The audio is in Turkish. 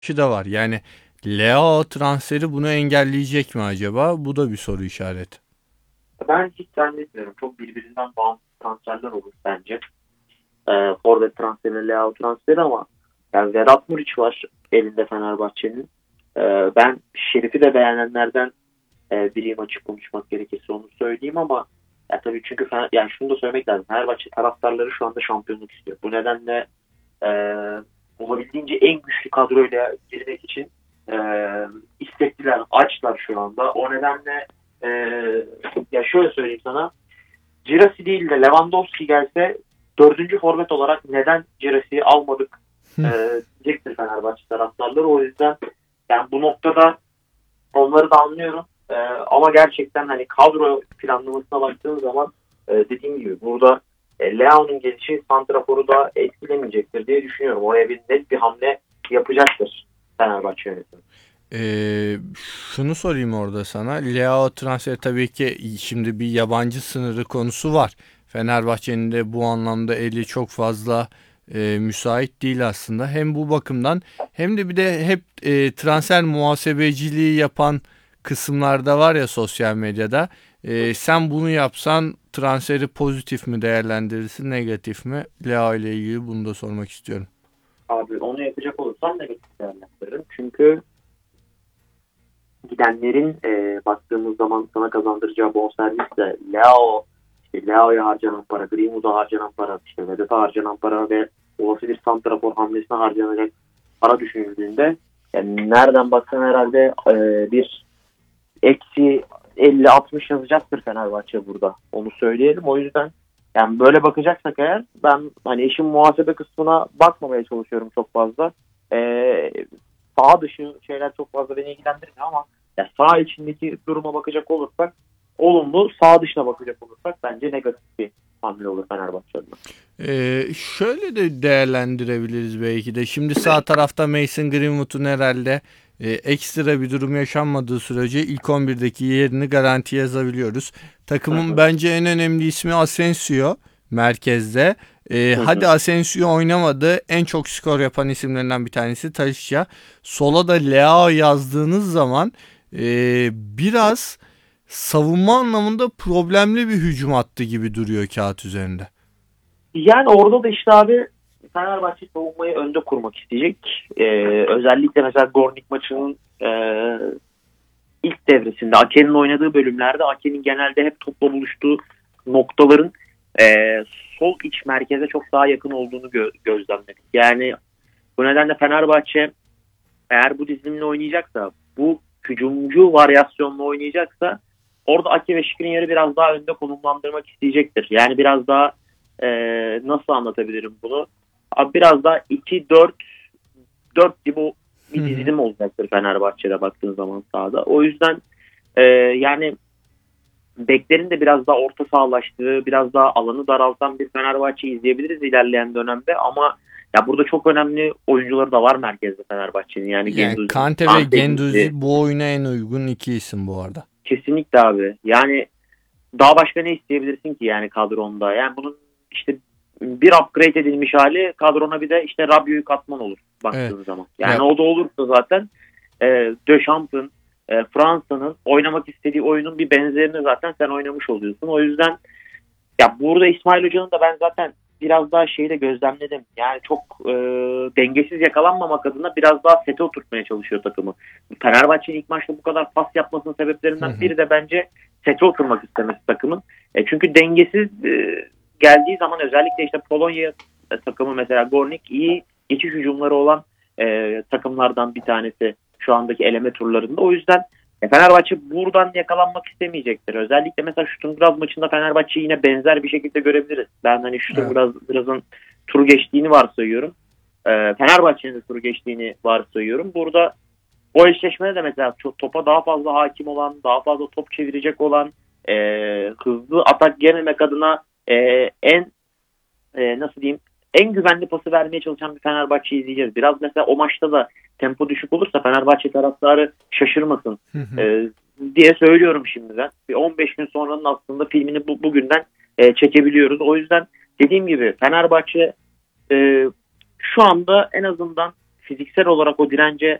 da var. Yani Leao transferi bunu engelleyecek mi acaba? Bu da bir soru işareti. Ben hiç zannetmiyorum. Çok birbirinden bağımsız transferler olur bence. Forvet transferi, Leao transferi ama yani Vedat Muriç var elinde Fenerbahçe'nin. Ben Şerif'i de beğenenlerden biriyim, açık konuşmak gerekirse onu söyleyeyim ama ya tabii çünkü yani şunu da söylemek lazım. Fenerbahçe taraftarları şu anda şampiyonluk istiyor. Bu nedenle e, olabildiğince en güçlü kadroyla girmek için e, istekliler, açlar şu anda. O nedenle e, ya şöyle söyleyeyim sana, Girassi değil de Lewandowski gelse dördüncü forvet olarak neden Girassi'yi almadık diyecektir Fenerbahçe taraftarları. O yüzden yani bu noktada onları da anlıyorum. Ama gerçekten hani kadro planlamasına baktığın zaman dediğim gibi burada Leao'nun gelişi santraforu da etkilemeyecektir diye düşünüyorum. Oraya bir net bir hamle yapacaktır Fenerbahçe yönetimi. Ee, Şunu sorayım orada sana. Leao transferi tabii ki şimdi bir yabancı sınırı konusu var. Fenerbahçe'nin de bu anlamda eli çok fazla müsait değil aslında. Hem bu bakımdan hem de bir de hep transfer muhasebeciliği yapan kısımlarda var ya sosyal medyada. Sen bunu yapsan transferi pozitif mi değerlendirirsin, negatif mi? Leao ile ilgili bunu da sormak istiyorum. Abi onu yapacak olursam negatif değerlendiririm. Çünkü gidenlerin baktığımız zaman sana kazandıracağı bonservisle Leao, işte Leao'ya harcanan para, Greenwood'a harcanan para, işte Vedat'a harcanan para ve olası bir santrafor hamlesine harcanacak para düşünüldüğünde yani nereden baksan herhalde bir eksi 50-60 yazacaktır Fenerbahçe burada. Onu söyleyelim. O yüzden yani böyle bakacaksak eğer ben hani işin muhasebe kısmına bakmamaya çalışıyorum çok fazla. Ee, Saha dışı şeyler çok fazla beni ilgilendirmiyor ama ya saha içindeki duruma bakacak olursak olumlu, saha dışına bakacak olursak bence negatif bir hamle olur Fenerbahçe adına. Şöyle de değerlendirebiliriz belki de. Şimdi sağ tarafta Mason Greenwood'un herhalde ekstra bir durum yaşanmadığı sürece ilk 11'deki yerini garantiye yazabiliyoruz. Hı Takımın hı, bence en önemli ismi Asensio merkezde. hı Hadi hı. Asensio oynamadı. En çok skor yapan isimlerinden bir tanesi Talisca. Sola da Leao yazdığınız zaman biraz savunma anlamında problemli bir hücum hattı gibi duruyor kağıt üzerinde. Yani orada da işte abi Fenerbahçe savunmayı önde kurmak isteyecek. Özellikle mesela Gornik maçının ilk devresinde Ake'nin oynadığı bölümlerde Ake'nin genelde hep topla buluştuğu noktaların e, sol iç merkeze çok daha yakın olduğunu gözlemledik. Yani bu nedenle Fenerbahçe eğer bu dizilimle oynayacaksa, bu hücumcu varyasyonla oynayacaksa orada Ake ve Skriniar'ı biraz daha önde konumlandırmak isteyecektir. Yani biraz daha nasıl anlatabilirim bunu? Abi biraz daha 2-4 gibi bir dizilim olacaktır Fenerbahçe'de baktığın zaman sahada. O yüzden yani beklerin de biraz daha orta sahalaştığı, biraz daha alanı daraltan bir Fenerbahçe izleyebiliriz ilerleyen dönemde ama ya burada çok önemli oyuncuları da var merkezde Fenerbahçe'nin. Yani Yani Guendouzi, Kante ve Ante Genduzi gibi. bu oyuna en uygun iki isim bu arada. Kesinlikle abi. Yani daha başka ne isteyebilirsin ki yani kadronda? Yani bunun işte bir upgrade edilmiş hali, kadrona bir de işte Rabiot'u katman olur Evet. baktığın zaman. Yani Ya o da olursa zaten Dechamps'ın Fransa'nın oynamak istediği oyunun bir benzerini zaten sen oynamış oluyorsun. O yüzden ya burada İsmail Hoca'nın da ben zaten biraz daha şeyi de gözlemledim. Yani çok dengesiz yakalanmamak adına biraz daha sete oturtmaya çalışıyor takımı. Fenerbahçe'nin ilk maçta bu kadar pas yapmasının sebeplerinden biri de bence sete oturmak istemesi takımın. Çünkü dengesiz geldiği zaman özellikle işte Polonya takımı mesela Gornik iyi geçiş hücumları olan takımlardan bir tanesi şu andaki eleme turlarında. O yüzden Fenerbahçe buradan yakalanmak istemeyecektir. Özellikle mesela Sturm Graz maçında Fenerbahçe yine benzer bir şekilde görebiliriz. Ben hani evet. Graz'ın turu geçtiğini varsayıyorum. Fenerbahçe'nin de turu geçtiğini varsayıyorum. Burada o eşleşmede de mesela çok topa daha fazla hakim olan, daha fazla top çevirecek olan, hızlı atak yememek adına en nasıl diyeyim, en güvenli pası vermeye çalışan bir Fenerbahçe izleyeceğiz. Biraz mesela o maçta da tempo düşük olursa Fenerbahçe taraftarı şaşırmasın diye söylüyorum şimdiden. Bir 15 gün sonranın aslında filmini bugünden çekebiliyoruz. O yüzden dediğim gibi Fenerbahçe şu anda en azından fiziksel olarak o dirence